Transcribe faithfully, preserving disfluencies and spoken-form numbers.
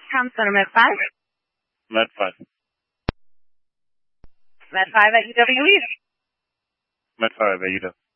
Com Center, Med five. Med five. Med five at U W E. Med five at U W E.